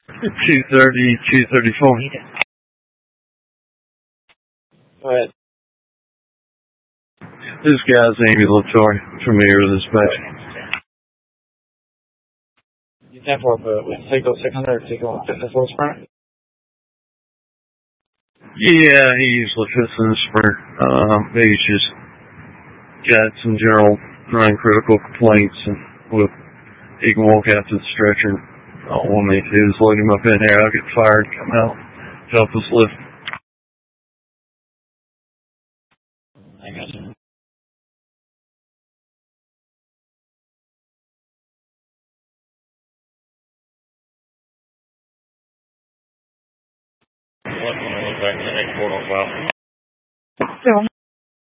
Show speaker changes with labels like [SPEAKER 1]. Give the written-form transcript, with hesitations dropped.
[SPEAKER 1] 230, 234.
[SPEAKER 2] Go ahead.
[SPEAKER 1] This guy's ambulatory, familiar with this patient.
[SPEAKER 2] You 10-4, but take those 600, take on 54 sprint.
[SPEAKER 1] Yeah, he usually fits in the sprint. He's just got some general non-critical complaints, and he can walk out to the stretcher. All I want me to do is load him up in there. I'll get fired, come out, help us lift.
[SPEAKER 2] I got you. Back to the next quarter. Wow.